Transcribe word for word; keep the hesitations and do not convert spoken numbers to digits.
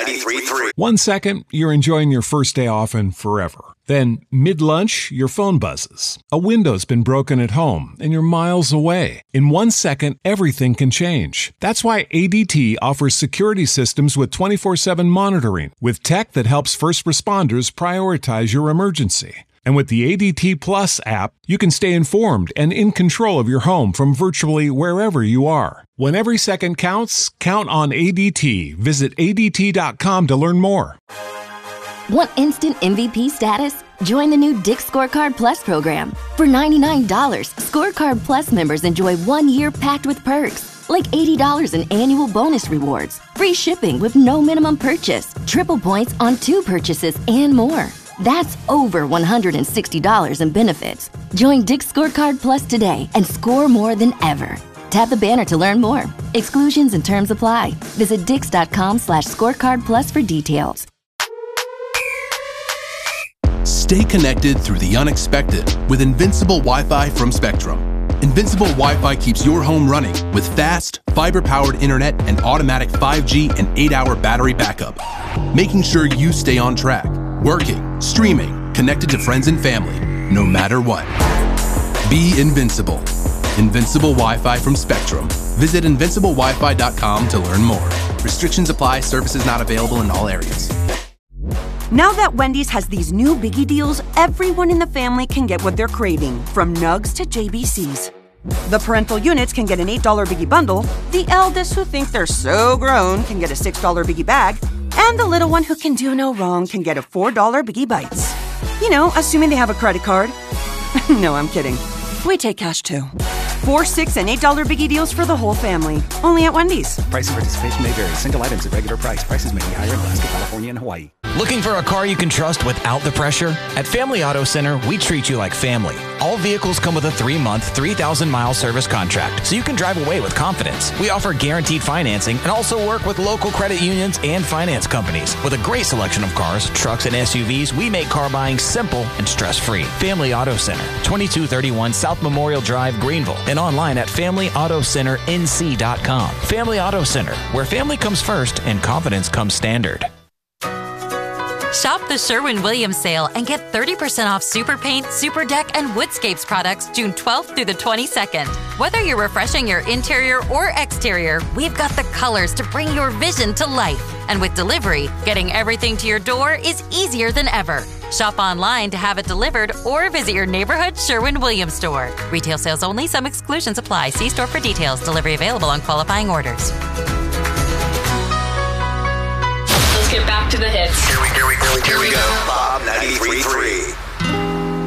ninety-three point three. One second, you're enjoying your first day off and forever. Then, mid-lunch, your phone buzzes. A window's been broken at home, and you're miles away. In one second, everything can change. That's why A D T offers security systems with twenty-four seven monitoring, with tech that helps first responders prioritize your emergency. And with the A D T Plus app, you can stay informed and in control of your home from virtually wherever you are. When every second counts, count on A D T. Visit A D T dot com to learn more. Want instant M V P status? Join the new Dick's Scorecard Plus program. For ninety-nine dollars, Scorecard Plus members enjoy one year packed with perks, like eighty dollars in annual bonus rewards, free shipping with no minimum purchase, triple points on two purchases, and more. That's over one hundred sixty dollars in benefits. Join Dick's Scorecard Plus today and score more than ever. Tap the banner to learn more. Exclusions and terms apply. Visit dix dot com slash scorecard plus for details. Stay connected through the unexpected with Invincible Wi-Fi from Spectrum. Invincible Wi-Fi keeps your home running with fast, fiber-powered internet and automatic five G and eight hour battery backup, making sure you stay on track, working, streaming, connected to friends and family, no matter what. Be invincible. Invincible Wi-Fi from Spectrum. Visit invincible wi fi dot com to learn more. Restrictions apply. Services not available in all areas. Now that Wendy's has these new biggie deals, everyone in the family can get what they're craving, from nugs to J B Cs. The parental units can get an eight dollar biggie bundle, the eldest who think they're so grown can get a six dollar biggie bag, and the little one who can do no wrong can get a four dollar biggie bites. You know, assuming they have a credit card. No, I'm kidding. We take cash too. Four, six, and eight dollar biggie deals for the whole family. Only at Wendy's. Price and participation may vary. Single items at regular price. Prices may be higher in Alaska, California, and Hawaii. Looking for a car you can trust without the pressure? At Family Auto Center, we treat you like family. All vehicles come with a three-month, three thousand mile service contract, so you can drive away with confidence. We offer guaranteed financing and also work with local credit unions and finance companies. With a great selection of cars, trucks, and S U Vs, we make car buying simple and stress-free. Family Auto Center, twenty-two thirty-one South Memorial Drive, Greenville, and online at family auto center n c dot com. Family Auto Center, where family comes first and confidence comes standard. Shop the Sherwin-Williams sale and get thirty percent off Super Paint, Super Deck, and Woodscapes products June twelfth through the twenty-second. Whether you're refreshing your interior or exterior, we've got the colors to bring your vision to life. And with delivery, getting everything to your door is easier than ever. Shop online to have it delivered or visit your neighborhood Sherwin-Williams store. Retail sales only. Some exclusions apply. See store for details. Delivery available on qualifying orders. Let's get back to the hits. Here we, here we, here we, here we go.